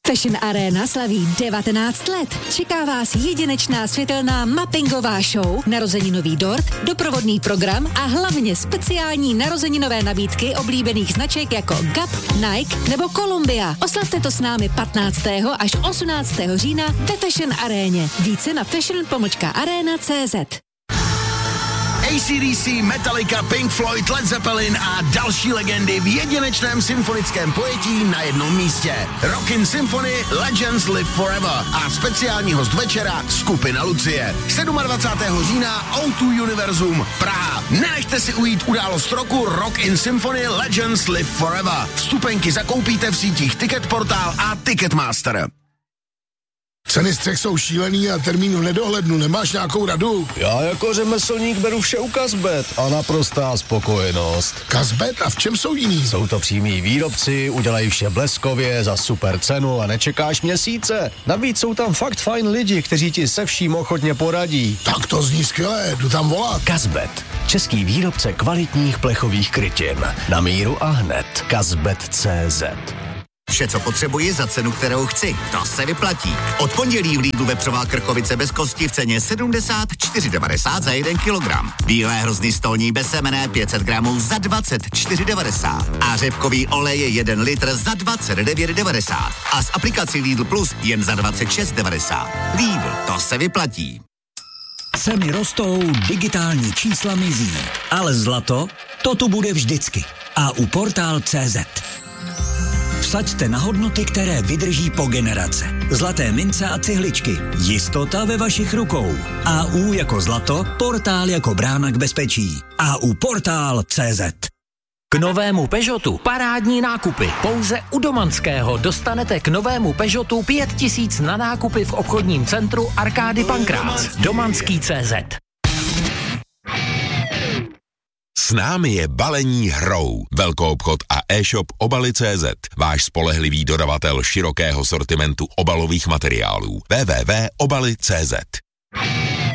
Fashion Arena slaví 19 let. Čeká vás jedinečná světelná mappingová show, narozeninový dort, doprovodný program a hlavně speciální narozeninové nabídky oblíbených značek jako Gap, Nike nebo Columbia. Oslavte to s námi 15. až 18. října ve Fashion Aréně. Více na fashion-arena.cz. AC/DC, Metallica, Pink Floyd, Led Zeppelin a další legendy v jedinečném symfonickém pojetí na jednom místě. Rockin' Symphony Legends Live Forever a speciální host večera skupina Lucie. 27. října O2 Univerzum Praha. Nenechte si ujít událost roku Rockin' Symphony Legends Live Forever. Vstupenky zakoupíte v sítích Ticketportal a Ticketmaster. Ceny střech jsou šílený a termínu nedohlednu. Nemáš nějakou radu? Já jako řemeslník beru vše u Kazbet a naprostá spokojenost. Kazbet? A v čem jsou jiný? Jsou to přímí výrobci, udělají vše bleskově, za super cenu a nečekáš měsíce. Navíc jsou tam fakt fajn lidi, kteří ti se vším ochotně poradí. Tak to zní skvěle, jdu tam volat. Kazbet. Český výrobce kvalitních plechových krytin. Na míru a hned. Kazbet.cz. Vše, co potřebuji za cenu, kterou chci. To se vyplatí. Od pondělí v Lidlu vepřová krkovice bez kosti v ceně 74,90 za 1 kilogram. Bílé hrozny stolní bez semene 500 gramů za 24,90. A řepkový olej je 1 litr za 29,90. A s aplikací Lidl Plus jen za 26,90. Lidl, to se vyplatí. Ceny rostou, digitální čísla mizí. Ale zlato, to tu bude vždycky. A u Portál.cz. Vsaďte na hodnoty, které vydrží po generace. Zlaté mince a cihličky. Jistota ve vašich rukou. AU jako zlato, Portál jako brána k bezpečí. AU Portál.cz. K novému Peugeotu parádní nákupy. Pouze u Domanského dostanete k novému Peugeotu 5000 na nákupy v obchodním centru Arkády Pankrác. Domanský.cz. S námi je balení hrou. Velkoobchod a e-shop Obaly.cz. Váš spolehlivý dodavatel širokého sortimentu obalových materiálů. www.obaly.cz.